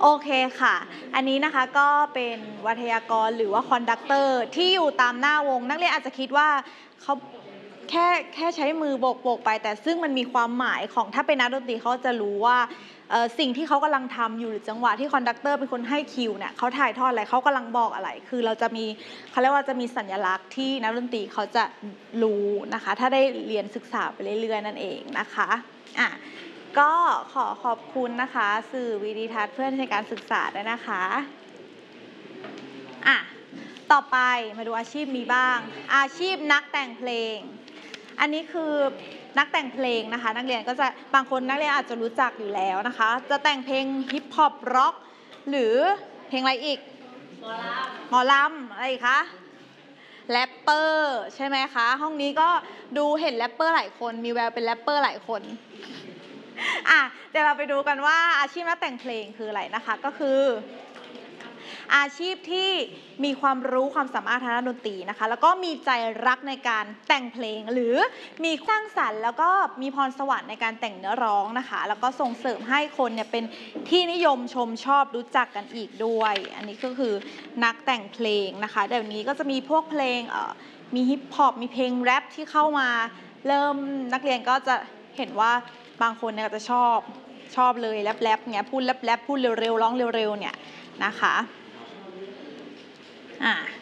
โอเคค่ะ อันนี้นะคะก็เป็นวัทยากรหรือว่าคอนดักเตอร์ที่อยู่ตามหน้าวงนักเรียนอาจจะคิดว่าเขาแค่ใช้มือโบกไปแต่ซึ่งมันมีความหมายของถ้าเป็นนักดนตรีเขาจะรู้ว่าสิ่งที่เขากำลังทำอยู่หรือจังหวะที่คอนดักเตอร์เป็นคนให้คิวเนี่ยเขาถ่ายทอดอะไรเขากำลังบอกอะไรคือเราจะมีเขาเรียกว่าจะมีสัญลักษณ์ที่นักดนตรีเขาจะรู้นะคะถ้าได้เรียนศึกษาไปเรื่อยๆนั่นเองนะคะก็ขอขอบคุณนะคะสื่อวิดิทัศน์เพื่อนในการศึกษาด้วยนะคะต่อไปมาดูอาชีพนี้บ้างอาชีพนักแต่งเพลงอันนี้คือนักแต่งเพลงนะคะนักเรียนก็จะบางคนนักเรียนอาจจะรู้จักอยู่แล้วนะคะจะแต่งเพลงฮิปฮอปร็อกหรือเพลงอะไรอีกหมอลำอะไรอีกคะแรปเปอร์ใช่ไหมคะห้องนี้ก็ดูเห็นแรปเปอร์หลายคนมีแววเป็นแรปเปอร์หลายคนเดี๋ยวเราไปดูกันว่าอาชีพนักแต่งเพลงคืออะไรนะคะก็คืออาชีพที่มีความรู้ความสามารถทางด้านดนตรีนะคะแล้วก็มีใจรักในการแต่งเพลงหรือมีสร้างสรรค์แล้วก็มีพรสวรรค์ในการแต่งเนื้อร้องนะคะแล้วก็ส่งเสริมให้คนเนี่ยเป็นที่นิยมชมชอบรู้จักกันอีกด้วยอันนี้ก็คือนักแต่งเพลงนะคะเดี๋ยวนี้ก็จะมีพวกเพลงมีฮิปฮอปมีเพลงแรปที่เข้ามาเริ่มนักเรียนก็จะเห็นว่าบางคนเนี่ยก็จะชอบเลยแรปเนี่ยพูดแรปพูดเร็วๆร้องเร็วๆเนี่ยนะคะ